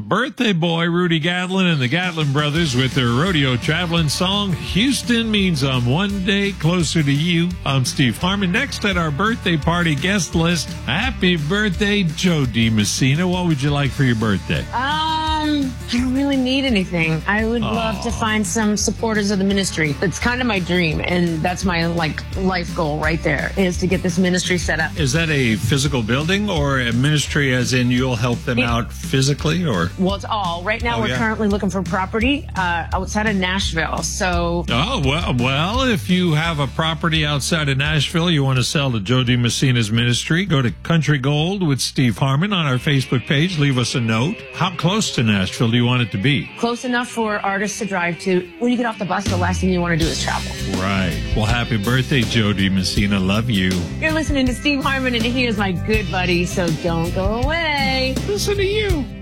birthday boy, Rudy Gatlin, and the Gatlin brothers with their rodeo traveling song, Houston Means I'm One Day Closer to You. I'm Steve Harmon. Next at our birthday party guest list, happy birthday, Joe DiMessina. What would you like for your birthday? I don't really need anything. I would love to find some supporters of the ministry. It's kind of my dream, and that's my life goal right there, is to get this ministry set up. Is that a physical building or a ministry as in you'll help them out physically, or? Well, it's all. Right now we're currently looking for property outside of Nashville. So. Oh, well, if you have a property outside of Nashville you want to sell to Joe DiMessina's ministry, go to Country Gold with Steve Harmon on our Facebook page. Leave us a note. How close to Nashville do you want it to be? Close enough for artists to drive to. When you get off the bus, the last thing you want to do is travel. Right. Well, happy birthday, Joe DiMessina. Love you. You're listening to Steve Harmon, and he is my good buddy, so don't go away. Listen to you.